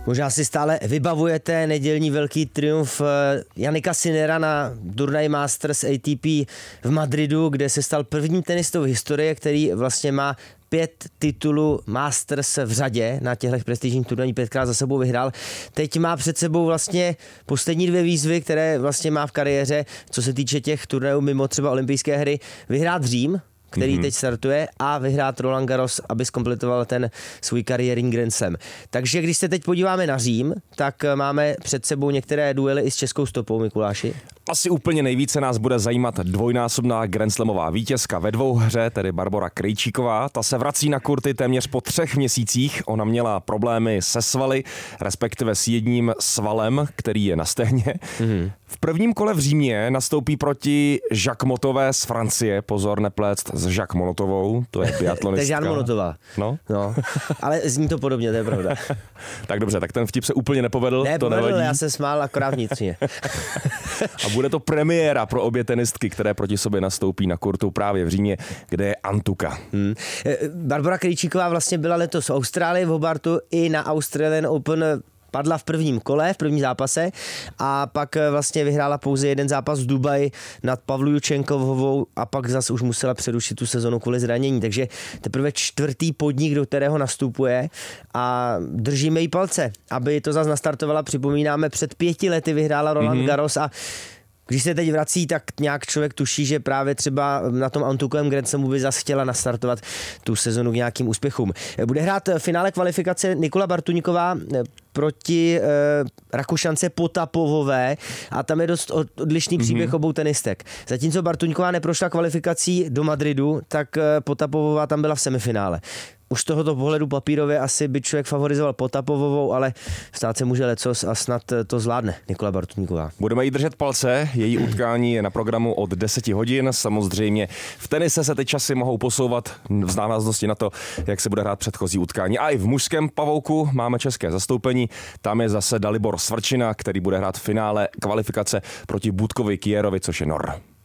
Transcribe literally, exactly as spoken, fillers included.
Možná si stále vybavujete nedělní velký triumf Jannika Sinnera na turnaji Masters A T P v Madridu, kde se stal prvním tenistou v historii, který vlastně má pět titulů Masters v řadě na těchto prestižních turnajích, pětkrát za sebou vyhrál. Teď má před sebou vlastně poslední dvě výzvy, které vlastně má v kariéře, co se týče těch turnajů mimo třeba olympijské hry, vyhrát Řím, který mm-hmm. teď startuje, a vyhrát Roland Garros, aby zkompletoval ten svůj kariérní Grand Slam. Takže když se teď podíváme na Řím, tak máme před sebou některé duely i s českou stopou, Mikuláši. Asi úplně nejvíce nás bude zajímat dvojnásobná grandslamová vítězka ve dvouhře, tedy Barbora Krejčíková. Ta se vrací na kurty téměř po třech měsících. Ona měla problémy se svaly, respektive s jedním svalem, který je na stehně. Mm-hmm. V prvním kole v Římě nastoupí proti Jacques Mottové z Francie. Pozor, nepléct s Jacques Monotovou, to je biatlonistka. To je Jan Monotová. No. no. Ale zní to podobně, to je pravda. Tak dobře, tak ten vtip se úplně nepovedl. Nepovedl, to já se smál akorát vnitřně. A bude to premiéra pro obě tenistky, které proti sobě nastoupí na kurtu právě v Římě, kde je Antuka. Hmm. Barbora Krejčíková vlastně byla letos v Austrálii v Hobartu i na Australian Open. Padla v prvním kole, v prvním zápase, a pak vlastně vyhrála pouze jeden zápas v Dubaji nad Pavlu Jučenkovou a pak zase už musela přerušit tu sezonu kvůli zranění. Takže teprve čtvrtý podnik, do kterého nastupuje, a držíme jí palce, aby to zase nastartovala. Připomínáme, před pěti lety vyhrála Roland mm-hmm. Garros a když se teď vrací, tak nějak člověk tuší, že právě třeba na tom Antukovém Grand Slamu by zase chtěla nastartovat tu sezonu k nějakým úspěchům. Bude hrát v finále kvalifikace Nikola Bartuňková proti eh, Rakušance Potapovové a tam je dost odlišný příběh mm-hmm. obou tenistek. Zatímco Bartuňková neprošla kvalifikací do Madridu, tak eh, Potapovová tam byla v semifinále. Už z tohoto pohledu papírově asi by člověk favorizoval Potapovovou, ale stát se může lecos a snad to zvládne Nikola Bartuňková. Budeme jí držet palce, její utkání je na programu od deseti hodin. Samozřejmě v tenise se ty časy mohou posouvat v návaznosti na to, jak se bude hrát předchozí utkání. A i v mužském pavouku máme české zastoupení. Tam je zase Dalibor Svrčina, který bude hrát v finále kvalifikace proti Budkovi Kierovi, což je Nor.